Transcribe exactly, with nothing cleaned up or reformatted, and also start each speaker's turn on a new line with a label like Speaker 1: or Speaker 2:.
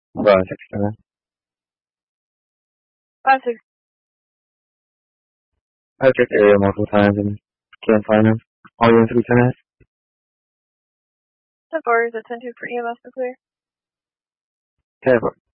Speaker 1: Five, six, seven.
Speaker 2: Five, six.
Speaker 1: I've checked the area multiple times and can't find them. All units will be ten.
Speaker 2: ten four is a ten two for E M S to clear.
Speaker 1: ten four.